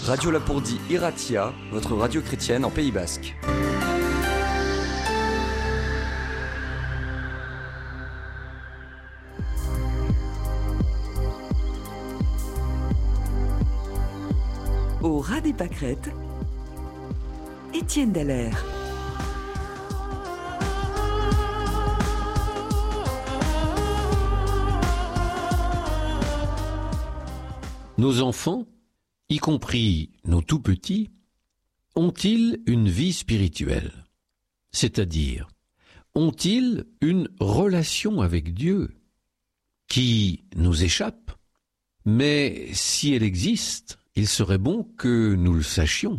Radio Lapourdie Iratia, votre radio chrétienne en Pays Basque. Au ras des pâquerettes, Étienne Dallaire. Nos enfants, y compris nos tout-petits, ont-ils une vie spirituelle? C'est-à-dire, ont-ils une relation avec Dieu qui nous échappe? Mais si elle existe, il serait bon que nous le sachions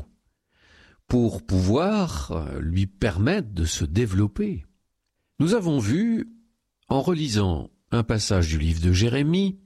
pour pouvoir lui permettre de se développer. Nous avons vu, en relisant un passage du livre de Jérémie,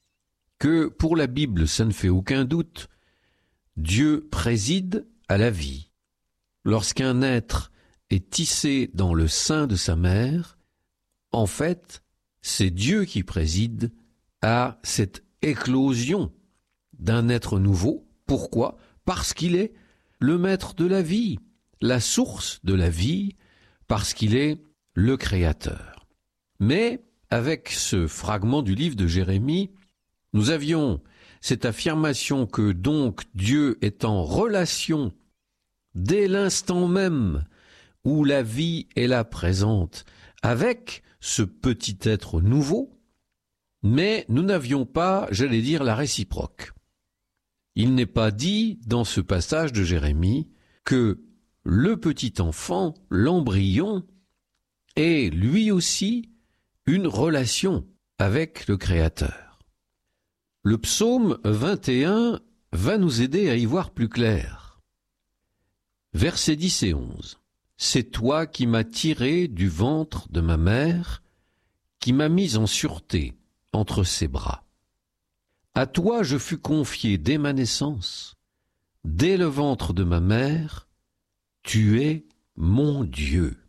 que pour la Bible, ça ne fait aucun doute, Dieu préside à la vie. Lorsqu'un être est tissé dans le sein de sa mère, en fait, c'est Dieu qui préside à cette éclosion d'un être nouveau. Pourquoi? Parce qu'il est le maître de la vie, la source de la vie, parce qu'il est le Créateur. Mais, avec ce fragment du livre de Jérémie, nous avions cette affirmation que donc Dieu est en relation dès l'instant même où la vie est là présente avec ce petit être nouveau, mais nous n'avions pas, j'allais dire, la réciproque. Il n'est pas dit dans ce passage de Jérémie que le petit enfant, l'embryon, ait lui aussi une relation avec le Créateur. Le psaume 21 va nous aider à y voir plus clair. Versets 10 et 11. C'est toi qui m'as tiré du ventre de ma mère, qui m'as mis en sûreté entre ses bras. À toi je fus confié dès ma naissance, dès le ventre de ma mère, tu es mon Dieu.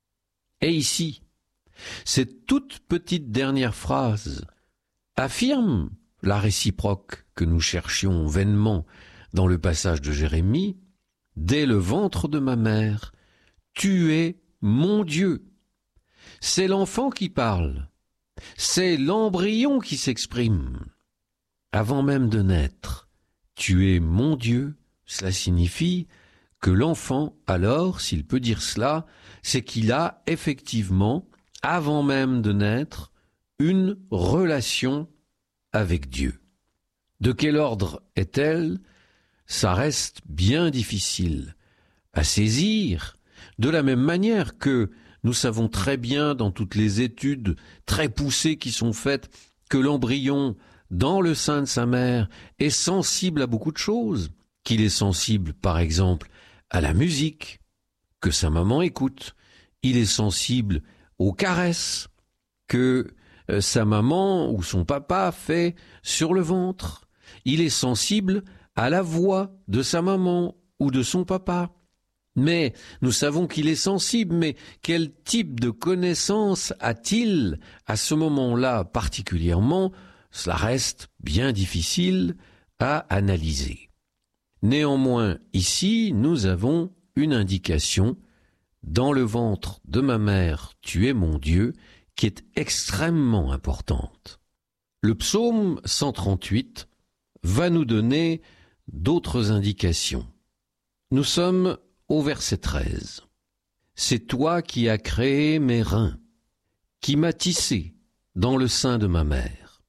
Et ici, cette toute petite dernière phrase affirme la réciproque que nous cherchions vainement dans le passage de Jérémie, dès le ventre de ma mère, tu es mon Dieu. C'est l'enfant qui parle, c'est l'embryon qui s'exprime. Avant même de naître, tu es mon Dieu, cela signifie que l'enfant, alors, s'il peut dire cela, c'est qu'il a effectivement, avant même de naître, une relation avec Dieu. De quel ordre est-elle? Ça reste bien difficile à saisir, de la même manière que nous savons très bien dans toutes les études très poussées qui sont faites que l'embryon dans le sein de sa mère est sensible à beaucoup de choses, qu'il est sensible par exemple à la musique que sa maman écoute, il est sensible aux caresses que sa maman ou son papa fait sur le ventre. Il est sensible à la voix de sa maman ou de son papa. Mais nous savons qu'il est sensible, mais quel type de connaissance a-t-il à ce moment-là particulièrement? Cela reste bien difficile à analyser. Néanmoins, ici, nous avons une indication. Dans le ventre de ma mère, tu es mon Dieu, qui est extrêmement importante. Le psaume 138 va nous donner d'autres indications. Nous sommes au verset 13. C'est toi qui as créé mes reins, qui m'as tissé dans le sein de ma mère.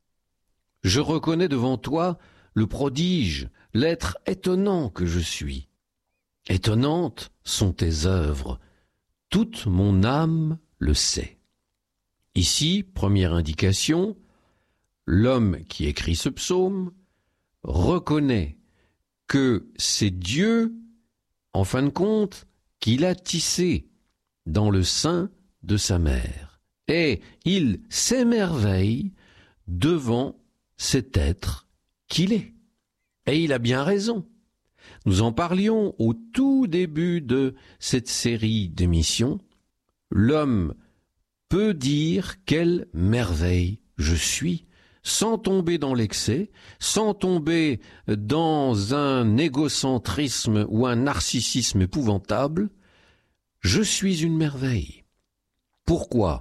Je reconnais devant toi le prodige, l'être étonnant que je suis. Étonnantes sont tes œuvres, toute mon âme le sait. Ici, première indication, l'homme qui écrit ce psaume reconnaît que c'est Dieu, en fin de compte, qui l'a tissé dans le sein de sa mère. Et il s'émerveille devant cet être qu'il est. Et il a bien raison. Nous en parlions au tout début de cette série d'émissions. L'homme peut dire quelle merveille je suis sans tomber dans l'excès, sans tomber dans un égocentrisme ou un narcissisme épouvantable, je suis une merveille. Pourquoi ?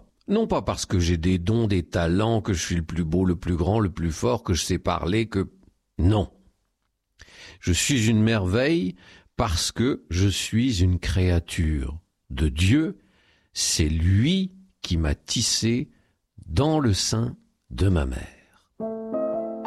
Non pas parce que j'ai des dons, des talents, que je suis le plus beau, le plus grand, le plus fort, que je sais parler, que... Non. Je suis une merveille parce que je suis une créature de Dieu. C'est lui qui m'a tissé dans le sein de ma mère.